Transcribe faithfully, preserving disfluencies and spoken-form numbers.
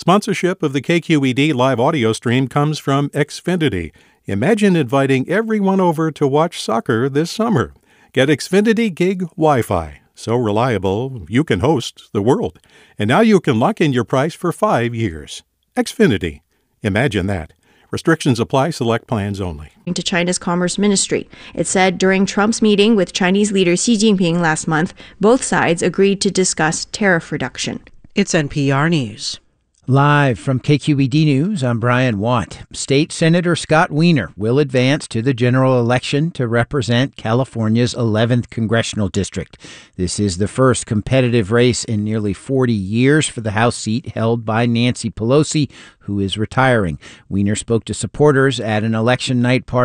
Sponsorship of the K Q E D live audio stream comes from Xfinity. Imagine inviting everyone over to watch soccer this summer. Get Xfinity Gig Wi-Fi. So reliable, you can host the world. And now you can lock in your price for five years. Xfinity. Imagine that. Restrictions apply. Select plans only. To China's Commerce Ministry. It said during Trump's meeting with Chinese leader Xi Jinping last month, both sides agreed to discuss tariff reduction. It's N P R News. Live from K Q E D News, I'm Brian Watt. State Senator Scott Wiener will advance to the general election to represent California's eleventh congressional district. This is the first competitive race in nearly forty years for the House seat held by Nancy Pelosi, who is retiring. Wiener spoke to supporters at an election night party